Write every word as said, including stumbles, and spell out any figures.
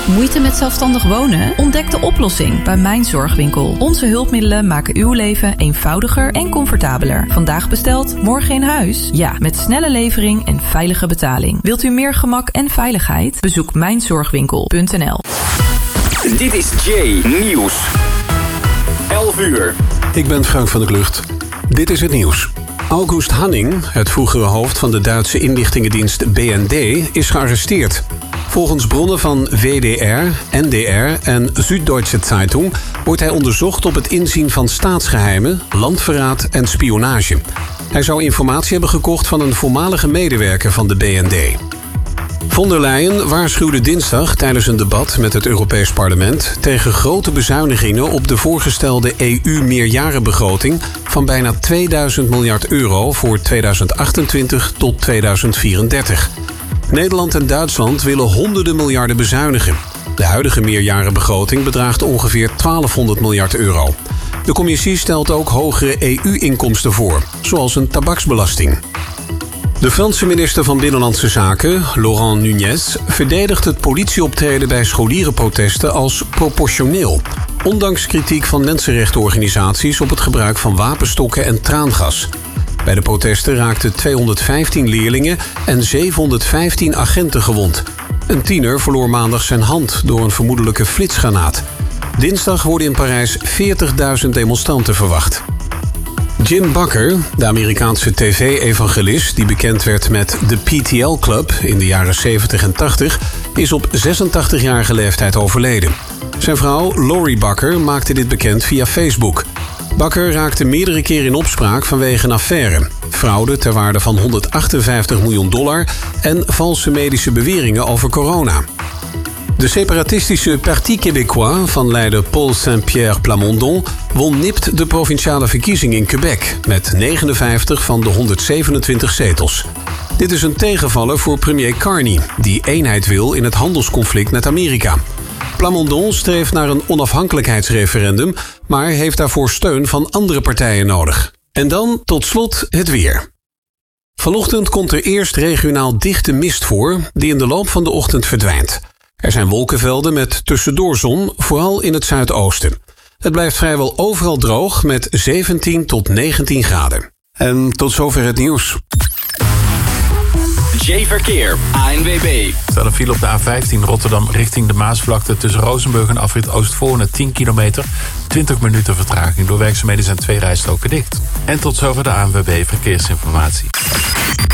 Moeite met zelfstandig wonen? Ontdek de oplossing bij Mijn Zorgwinkel. Onze hulpmiddelen maken uw leven eenvoudiger en comfortabeler. Vandaag besteld, morgen in huis? Ja, met snelle levering en veilige betaling. Wilt u meer gemak en veiligheid? Bezoek mijn zorgwinkel punt n l. Dit is J Nieuws. elf uur. Ik ben Frank van der Klucht. Dit is het nieuws. August Hanning, het vroegere hoofd van de Duitse inlichtingendienst B N D, is gearresteerd. Volgens bronnen van W D R, N D R en Süddeutsche Zeitung wordt hij onderzocht op het inzien van staatsgeheimen, landverraad en spionage. Hij zou informatie hebben gekocht van een voormalige medewerker van de B N D. Von der Leyen waarschuwde dinsdag tijdens een debat met het Europees Parlement tegen grote bezuinigingen op de voorgestelde E U-meerjarenbegroting van bijna tweeduizend miljard euro voor tweeduizend achtentwintig tot tweeduizend vierendertig. Nederland en Duitsland willen honderden miljarden bezuinigen. De huidige meerjarenbegroting bedraagt ongeveer twaalfhonderd miljard euro. De commissie stelt ook hogere E U-inkomsten voor, zoals een tabaksbelasting. De Franse minister van Binnenlandse Zaken, Laurent Nunez, verdedigt het politieoptreden bij scholierenprotesten als proportioneel, ondanks kritiek van mensenrechtenorganisaties op het gebruik van wapenstokken en traangas. Bij de protesten raakten tweehonderdvijftien leerlingen en zevenhonderdvijftien agenten gewond. Een tiener verloor maandag zijn hand door een vermoedelijke flitsgranaat. Dinsdag worden in Parijs veertigduizend demonstranten verwacht. Jim Bakker, de Amerikaanse tv-evangelist die bekend werd met de P T L Club in de jaren zeventig en tachtig, is op zesentachtigjarige leeftijd overleden. Zijn vrouw Lori Bakker maakte dit bekend via Facebook. Bakker raakte meerdere keren in opspraak vanwege een affaire, fraude ter waarde van honderdachtenvijftig miljoen dollar en valse medische beweringen over corona. De separatistische Parti Québécois van leider Paul Saint-Pierre Plamondon won nipt de provinciale verkiezing in Quebec met negenenvijftig van de honderdzevenentwintig zetels. Dit is een tegenvaller voor premier Carney, die eenheid wil in het handelsconflict met Amerika. Plamondon streeft naar een onafhankelijkheidsreferendum, maar heeft daarvoor steun van andere partijen nodig. En dan tot slot het weer. Vanochtend komt er eerst regionaal dichte mist voor, die in de loop van de ochtend verdwijnt. Er zijn wolkenvelden met tussendoor zon, vooral in het zuidoosten. Het blijft vrijwel overal droog met zeventien tot negentien graden. En tot zover het nieuws. J-verkeer, A N W B. Er staat een file op de A vijftien Rotterdam richting de Maasvlakte tussen Rozenburg en afrit Oostvoorne tien kilometer. twintig minuten vertraging. Door werkzaamheden zijn twee rijstroken dicht. En tot zover de A N W B Verkeersinformatie.